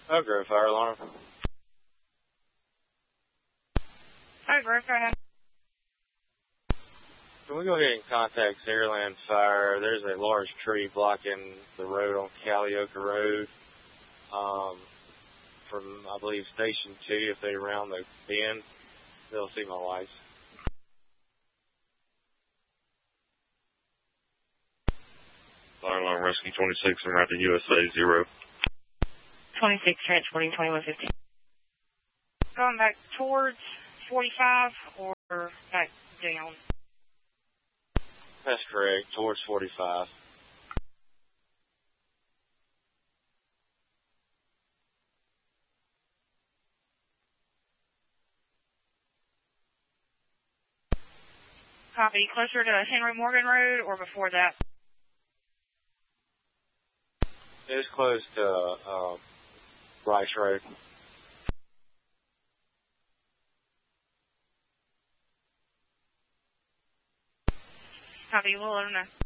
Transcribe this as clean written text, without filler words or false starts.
Grove Fire Alarm. Hi, Grove, go ahead. Can we go ahead and contact Saraland Fire? There's a large tree blocking the road on Callioca Road. From, I believe, Station 2, if they round the bend, they'll see my lights. Fire Alarm Rescue 26 and route to USA 0. 26, transporting 2115. Going back towards 45 or back down? That's correct, towards 45. Copy. Closer to Henry Morgan Road or before that? It's close to Rice Road. Copy. We'll let them know.